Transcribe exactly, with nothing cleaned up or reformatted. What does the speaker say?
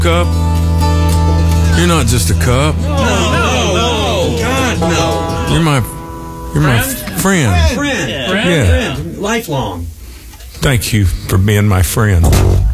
cup. You're not just a cup. No, no, no. God, no. You're my, you're my friend. Friend. Yeah. Friend. Lifelong. Thank you for being my friend.